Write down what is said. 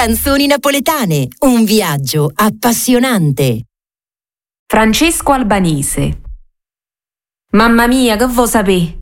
Canzoni napoletane, un viaggio appassionante. Francesco Albanese. Mamma mia, che vo sapè?